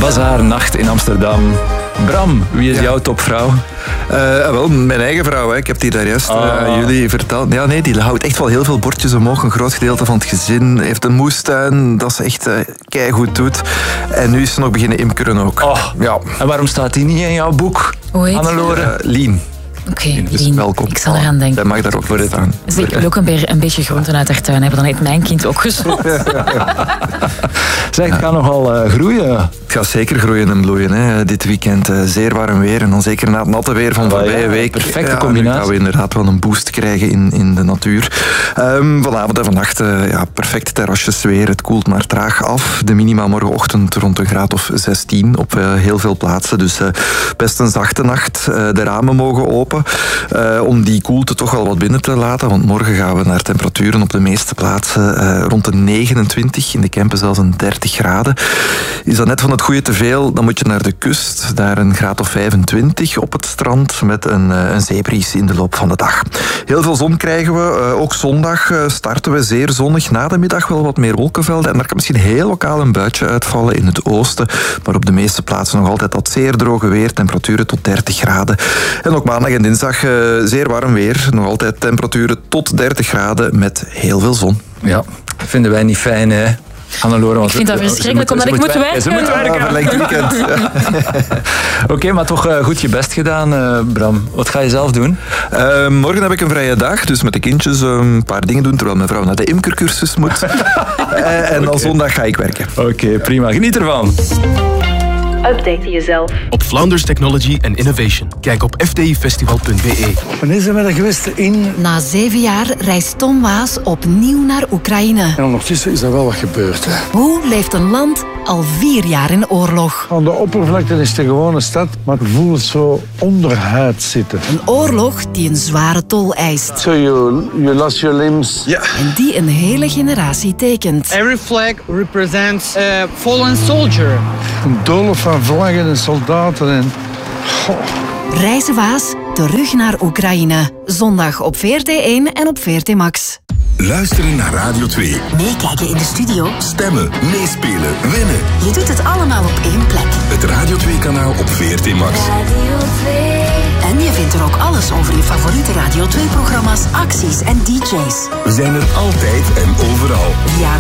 Bazaarnacht in Amsterdam. Bram, wie is jouw topvrouw? Wel, mijn eigen vrouw. Hè. Ik heb die daar juist aan jullie verteld. Ja, nee, die houdt echt wel heel veel bordjes omhoog. Een groot gedeelte van het gezin. Heeft een moestuin dat ze echt keigoed doet. En nu is ze nog beginnen imkeren ook. Oh. Ja. En waarom staat die niet in jouw boek, Hannelore? Lien. Oké, dus Lien. welkom. Ik zal eraan denken. Zij mag daar ook voor staan. Dus ik wil ook een beetje groenten uit haar tuin hebben. Dan heeft mijn kind ook gezond. Zeg, het gaat nogal groeien. Het gaat zeker groeien en bloeien. Hè. Dit weekend zeer warm weer. En dan zeker na het natte weer van voorbije week. Perfecte combinatie. Nu gaan we inderdaad wel een boost krijgen in de natuur. Vanavond en vannacht perfect terrasjesweer. Het koelt maar traag af. De minima morgenochtend rond een graad of 16 op heel veel plaatsen. Dus best een zachte nacht. De ramen mogen open. Om die koelte toch wel wat binnen te laten. Want morgen gaan we naar temperaturen op de meeste plaatsen rond de 29. In de Kempen zelfs een 30 graden. Is dat net van het goede te veel, dan moet je naar de kust. Daar een graad of 25 op het strand met een zeebries in de loop van de dag. Heel veel zon krijgen we. Ook zondag starten we zeer zonnig. Na de middag wel wat meer wolkenvelden. En daar kan misschien heel lokaal een buitje uitvallen in het oosten. Maar op de meeste plaatsen nog altijd dat zeer droge weer. Temperaturen tot 30 graden. En ook maandag en dinsdag zeer warm weer. Nog altijd temperaturen tot 30 graden met heel veel zon. Ja, dat vinden wij niet fijn, hè? Hannelore, Ik vind dat verschrikkelijk, omdat ik moet werken. Ze moet werken. Verlengd weekend. Oké, maar toch goed je best gedaan, Bram. Wat ga je zelf doen? Morgen heb ik een vrije dag, dus met de kindjes een paar dingen doen, terwijl mijn vrouw naar de imkercursus moet. En dan zondag ga ik werken. Oké, prima. Geniet ervan. Update jezelf op Vlaanders Technology and Innovation. Kijk op fdifestival.be. Wanneer zijn we er geweest in? Na 7 jaar reist Tom Waas opnieuw naar Oekraïne. En ondertussen is er wel wat gebeurd. Hè. Hoe leeft een land al 4 jaar in oorlog? Aan de oppervlakte is het een gewone stad, maar het voelt zo onderhuid zitten. Een oorlog die een zware tol eist. So you lost your limbs. Ja. En die een hele generatie tekent. Every flag represents a fallen soldier. Een doolhof van vlaggen en soldaten en... Reizen Waas terug naar Oekraïne. Zondag op VRT1 en op VRT Max. Luisteren naar Radio 2. Meekijken in de studio. Stemmen, meespelen, winnen. Je doet het allemaal op één plek. Het Radio 2-kanaal op VRT Max. En je vindt er ook alles over je favoriete Radio 2-programma's, acties en DJ's. We zijn er altijd en overal. Via